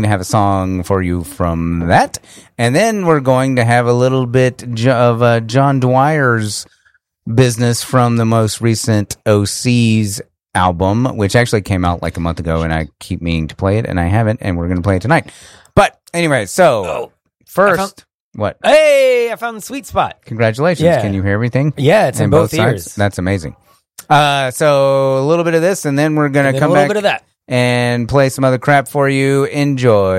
to have a song for you from that. And then we're going to have a little bit of John Dwyer's business from the most recent OC's album, which actually came out like a month ago, and I keep meaning to play it, and I haven't, and we're going to play it tonight. But anyway, so first... What? Hey, I found the sweet spot. Congratulations. Yeah. Can you hear everything? Yeah, it's in both ears. Sides? That's amazing. So a little bit of this, and then we're going to come back a little bit of that. and play some other crap for you. Enjoy.